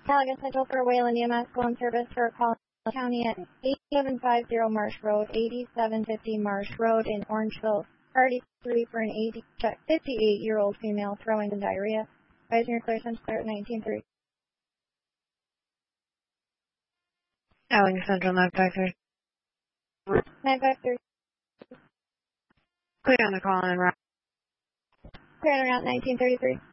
Caligan Central for Wayland EMS call in service for Collin County at 8750 Marsh Road, 8750 Marsh Road in Orangeville. Party 3 for an 58-year-old female throwing and diarrhea. Advising your clear Central at 1930. Caligan Central 953. 953. Clear on the call and route. Clear on route 1933.